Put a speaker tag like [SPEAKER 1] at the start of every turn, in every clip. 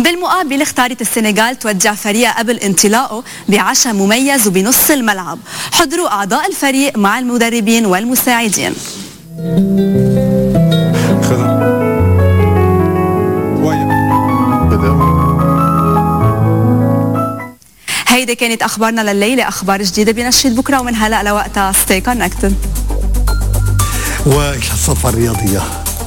[SPEAKER 1] بالمقابل اختارت السنغال توجع فريقها قبل انطلاقه بعشاء مميز وبنص الملعب. حضروا أعضاء الفريق مع المدربين والمساعدين. هيدي كانت أخبارنا لليلة. أخبار جديدة بنشرة بكرة ومن هلأ لوقتها stay connected.
[SPEAKER 2] وإلى الصفة الرياضية.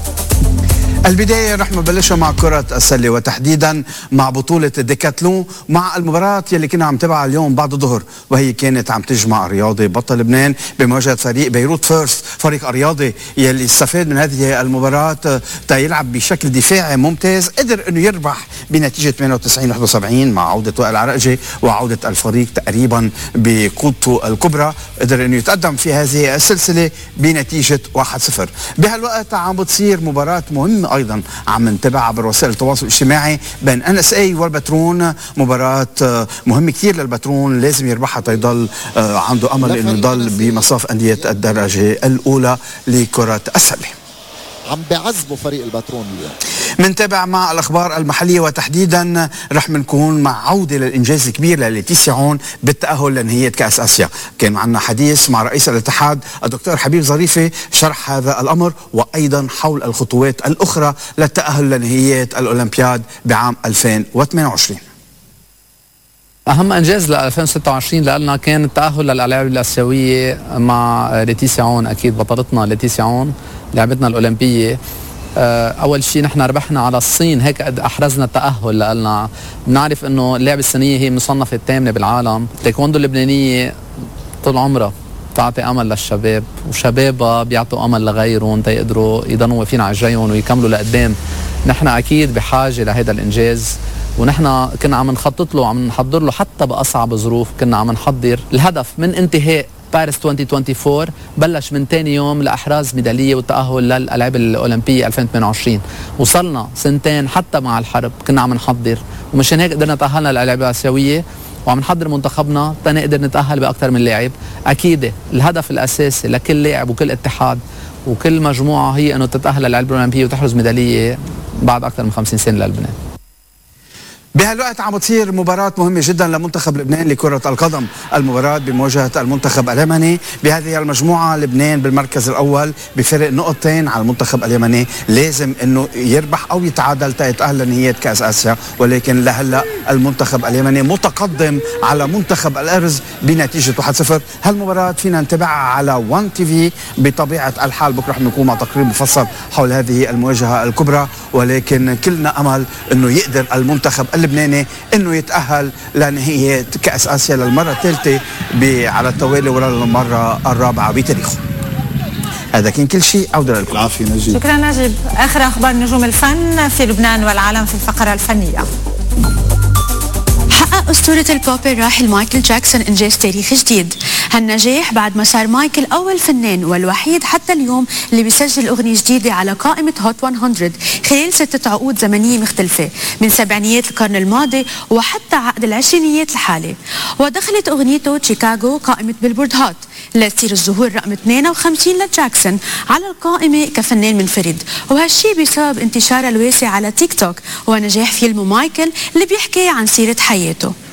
[SPEAKER 2] البداية رح نبلشها مع كرة السلة وتحديدا مع بطولة ديكاتلون مع المباراة يلي كنا عم تبعها اليوم بعد الظهر، وهي كانت عم تجمع رياضي بطل لبنان بمواجهة فريق بيروت فيرست، فريق رياضي يلي استفاد من هذه المباراة يلعب بشكل دفاعي ممتاز، قدر انه يربح بنتيجة 98-71 مع عودة وائل عرقجي وعودة الفريق تقريبا بقوته الكبرى، قدر انه يتقدم في هذه السلسلة بنتيجة 1-0. بهالوقت عم بتصير مباراة مهمة ايضا عم نتابعها عبر وسائل التواصل الاجتماعي بين NSA والبترون، مباراة مهمة كثير للبترون، لازم يربحها تيضل عنده امل انه يضل بمصاف اندية الدرجة الاولى لكرة السلة.
[SPEAKER 3] عم بيعذبوا فريق البترون اليوم.
[SPEAKER 2] منتابع مع الاخبار المحليه وتحديدا رح نكون مع عوده للانجاز الكبير للتيسيعون بالتاهل لنهائيات كاس اسيا. كان معنا حديث مع رئيس الاتحاد الدكتور حبيب ظريفي شرح هذا الامر وايضا حول الخطوات الاخرى للتاهل لنهائيات الاولمبياد بعام 2028.
[SPEAKER 4] أهم إنجاز ل 2026 لنا كان التأهل للألعاب الآسيوية مع ليتيسيعون، أكيد بطلتنا ليتيسيعون لعبتنا الأولمبية. أول شيء نحن ربحنا على الصين، هيك أحرزنا التأهل لنا. بنعرف إنه اللعبة الصينية هي مصنفة الثامنة بالعالم. التايكوندو اللبنانية طول عمرها تعطي أمل للشباب، وشبابها بيعطوا أمل لغيرهم تيقدروا يضلوا واقفين على رجليهم ويكملوا لقدام. نحن أكيد بحاجة لهذا الإنجاز، ونحن كنا عم نخطط له وعم نحضر له حتى بأصعب ظروف. كنا عم نحضر الهدف من انتهاء باريس 2024 بلش من ثاني يوم لإحراز ميدالية والتأهل للألعاب الأولمبية 2028. وصلنا سنتين حتى مع الحرب كنا عم نحضر، ومشان هيك قدرنا تأهلنا للألعاب الآسيوية وعم نحضر منتخبنا تنقدر نتأهل بأكثر من لاعب. أكيد الهدف الأساسي لكل لاعب وكل اتحاد وكل مجموعة هي أنه تتأهل للألعاب الأولمبية وتحرز ميدالية بعد أكثر من 50 سنة للبنان.
[SPEAKER 2] بهالوقت عم تصير مباراة مهمة جدا لمنتخب لبنان لكرة القدم، المباراة بمواجهة المنتخب اليمني. بهذه المجموعة لبنان بالمركز الأول بفرق نقطتين على المنتخب اليمني، لازم انه يربح او يتعادل تيتأهل لنهائيات كأس آسيا، ولكن لهلا المنتخب اليمني متقدم على منتخب الأرز بنتيجة 1-0. هالمباراة فينا نتابعها على 1 TV بطبيعة الحال. بكره رح نكون مع تقرير مفصل حول هذه المواجهة الكبرى، ولكن كلنا أمل انه يقدر المنتخب اللبناني انه يتأهل لنهائيات كأس آسيا للمرة الثالثة على التوالي وللمرة الرابعة بتاريخه. هذا كان كل شيء. عودة لكم.
[SPEAKER 5] العافية نجيب.
[SPEAKER 6] شكرا نجيب. آخر أخبار نجوم الفن في لبنان والعالم في الفقرة الفنية.
[SPEAKER 1] حقق أسطورة البوب الراحل مايكل جاكسون إنجاز تاريخي جديد. هالنجاح بعد ما صار مايكل أول فنان والوحيد حتى اليوم اللي بيسجل أغنية جديدة على قائمة هوت 100 خلال 6 عقود زمنية مختلفة من سبعينيات القرن الماضي وحتى عقد العشرينيات الحالي. ودخلت أغنيته شيكاغو قائمة بيلبورد هوت لتصير الظهور رقم 52 لجاكسون على القائمة كفنان منفرد، وهالشي بسبب انتشاره الواسع على تيك توك ونجاح فيلم مايكل اللي بيحكي عن سيرة حياته.